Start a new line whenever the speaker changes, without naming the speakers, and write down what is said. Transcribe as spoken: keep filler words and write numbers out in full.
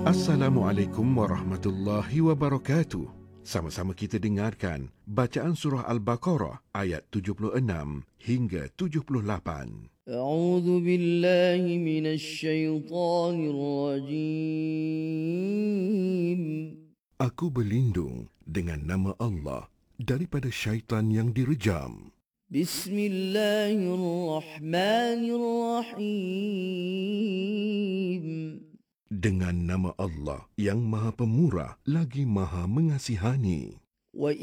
Assalamualaikum warahmatullahi wabarakatuh. Sama-sama kita dengarkan bacaan surah Al-Baqarah ayat tujuh puluh enam hingga tujuh puluh lapan.
A'udzu billahi minasy syaithanir rajim.
Aku berlindung dengan nama Allah daripada syaitan yang direjam.
Bismillahirrahmanirrahim.
Dengan nama Allah yang Maha Pemurah lagi Maha Mengasihani.
Wa